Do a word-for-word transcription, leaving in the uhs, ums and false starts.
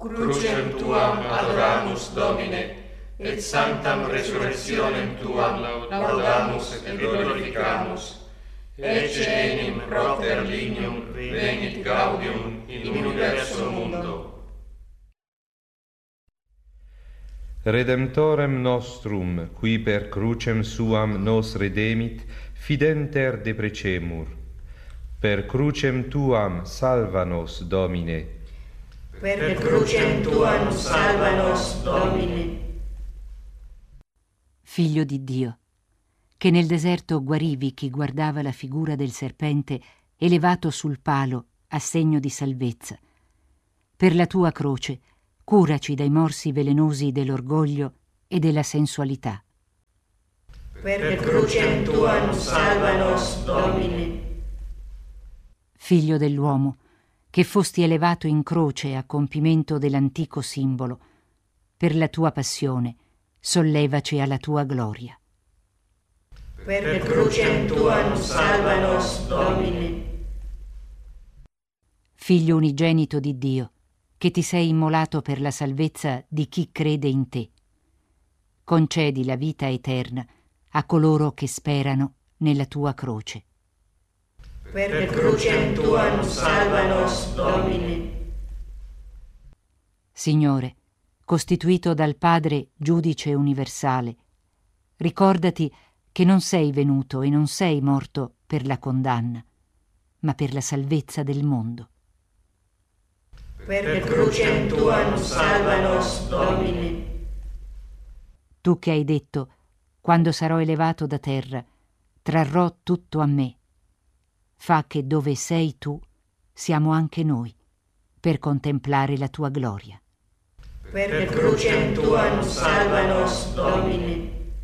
crucem tuam adoramus, Domine, et sanctam resurrectionem tuam laudamus et glorificamus. Ecce enim propter lignum venit gaudium in universo mundo. Redemptorem nostrum, qui per crucem suam nos redemit, fidenter deprecemur. Per crucem tuam salva nos, Domine. Per crucem tuam salva nos, Domine. Figlio di Dio, che nel deserto guarivi chi guardava la figura del serpente elevato sul palo a segno di salvezza. Per la tua croce, curaci dai morsi velenosi dell'orgoglio e della sensualità. Per crucem tuam salva nos, Domine. Figlio dell'uomo, che fosti elevato in croce a compimento dell'antico simbolo, per la tua passione, sollevaci alla tua gloria. Per crucem tuam salva nos, Domine. Figlio unigenito di Dio, che ti sei immolato per la salvezza di chi crede in te. Concedi la vita eterna a coloro che sperano nella tua croce. Per crucem tuam salva nos, Domine. Signore, costituito dal Padre giudice universale, ricordati che non sei venuto e non sei morto per la condanna, ma per la salvezza del mondo. Per crucem tuam salva nos, Domine. Tu che hai detto, quando sarò elevato da terra, trarrò tutto a me. Fa che dove sei tu, siamo anche noi, per contemplare la tua gloria. Per crucem tuam salva nos, Domine.